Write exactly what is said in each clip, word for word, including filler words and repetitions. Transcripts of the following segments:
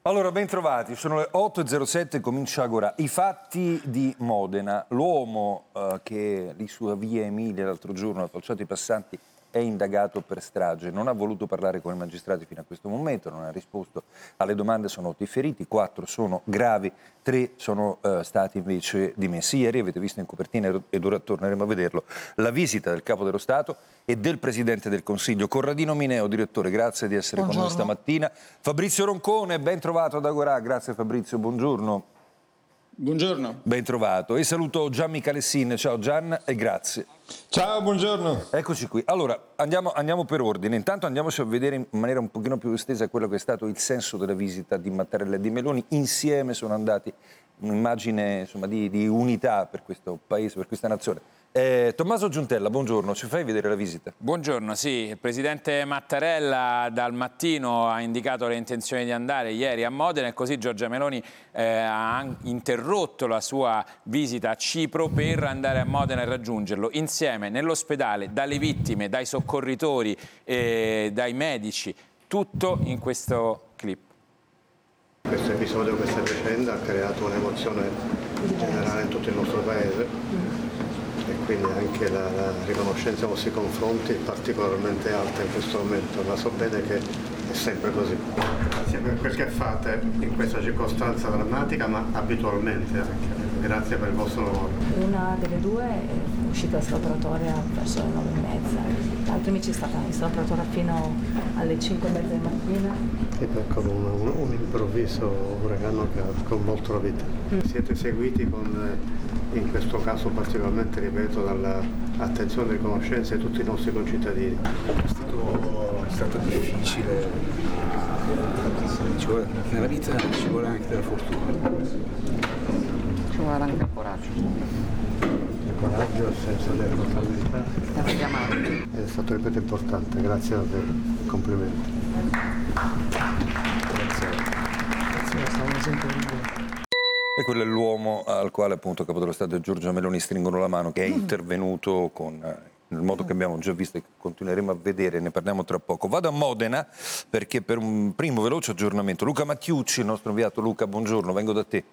Allora, ben trovati, sono le otto e zero sette, comincia Agorà. I fatti di Modena, l'uomo eh, che lì su via Emilia l'altro giorno ha falciato i passanti è indagato per strage, non ha voluto parlare con i magistrati fino a questo momento, non ha risposto alle domande, sono otto i feriti, quattro sono gravi, tre sono eh, stati invece dimessi. Ieri avete visto in copertina, ed ora torneremo a vederlo, la visita del Capo dello Stato e del Presidente del Consiglio. Corradino Mineo, direttore, grazie di essere buongiorno. Con noi stamattina. Fabrizio Roncone, ben trovato ad Agorà, grazie Fabrizio, buongiorno. Buongiorno. Ben trovato. E saluto Gian Micalessin, ciao Gian e grazie. Ciao, buongiorno. Eccoci qui. Allora, andiamo, andiamo per ordine. Intanto andiamoci a vedere in maniera un pochino più estesa quello che è stato il senso della visita di Mattarella e di Meloni. Insieme sono andati, un'immagine insomma, di, di unità per questo paese, per questa nazione. Eh, Tommaso Giuntella, buongiorno, ci fai vedere la visita? Buongiorno, sì, il presidente Mattarella dal mattino ha indicato le intenzioni di andare ieri a Modena e così Giorgia Meloni eh, ha interrotto la sua visita a Cipro per andare a Modena e raggiungerlo insieme nell'ospedale, dalle vittime, dai soccorritori, eh, dai medici, tutto in questo clip. Questo episodio, questa vicenda ha creato un'emozione generale in tutto il nostro paese. E quindi anche la, la riconoscenza nei vostri confronti è particolarmente alta in questo momento, ma so bene che è sempre così. Grazie per quel che fate in questa circostanza drammatica, ma abitualmente anche. Grazie per il vostro lavoro. Una delle due è uscita dall'operatoria verso le nove e mezza, l'altra invece è stata in operatoria fino alle cinque e mezza di mattina. E per con un, un, un improvviso uragano che ha sconvolto la vita. Mm. Siete seguiti con... in questo caso particolarmente, ripeto, dall'attenzione e riconoscenza di tutti i nostri concittadini. È stato, è stato difficile, ci vuole, nella vita ci vuole anche della fortuna. Ci vuole anche il coraggio. Il coraggio, il senso della responsabilità. È stato, ripeto, importante, grazie davvero, complimenti. Grazie. Grazie, è stato un esempio di voi. E quello è l'uomo al quale appunto il Capo dello Stato e Giorgia Meloni stringono la mano, che è intervenuto con eh, nel modo che abbiamo già visto e che continueremo a vedere, ne parliamo tra poco. Vado a Modena perché per un primo veloce aggiornamento Luca Mattiucci, il nostro inviato. Luca, buongiorno, vengo da te.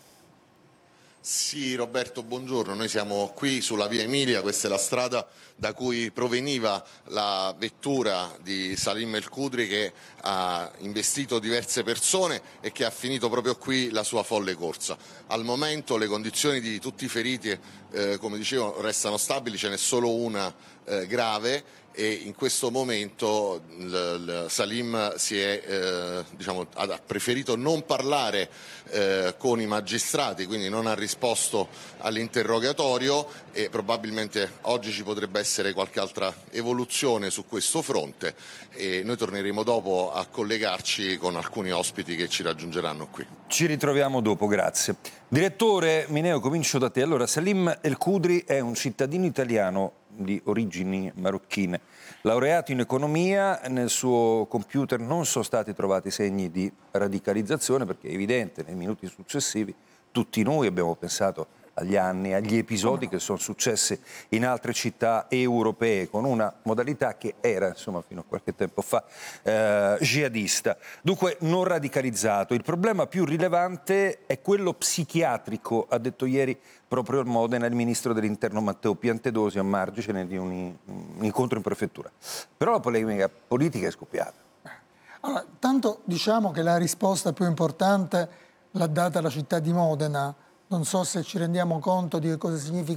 Sì, Roberto, buongiorno. Noi siamo qui sulla via Emilia, questa è la strada da cui proveniva la vettura di Salim El Khudri che ha investito diverse persone e che ha finito proprio qui la sua folle corsa. Al momento le condizioni di tutti i feriti, eh, come dicevo, restano stabili, ce n'è solo una eh, grave e in questo momento l, l, Salim si è, eh, diciamo, ha preferito non parlare eh, con i magistrati, quindi non ha risposto all'interrogatorio e probabilmente oggi ci potrebbe essere qualche altra evoluzione su questo fronte e noi torneremo dopo a collegarci con alcuni ospiti che ci raggiungeranno qui. Ci ritroviamo dopo, grazie. Direttore Mineo, comincio da te. Allora, Salim El Khudri è un cittadino italiano di origini marocchine, laureato in economia. Nel suo computer non sono stati trovati segni di radicalizzazione perché è evidente, nei minuti successivi tutti noi abbiamo pensato agli anni, agli episodi che sono successi in altre città europee con una modalità che era, insomma, fino a qualche tempo fa eh, jihadista. Dunque non radicalizzato. Il problema più rilevante è quello psichiatrico, ha detto ieri proprio a Modena il ministro dell'Interno Matteo Piantedosi a margine di un, un incontro in prefettura. Però la polemica politica è scoppiata. Allora, tanto diciamo che la risposta più importante l'ha data la città di Modena. Non so se ci rendiamo conto di che cosa significa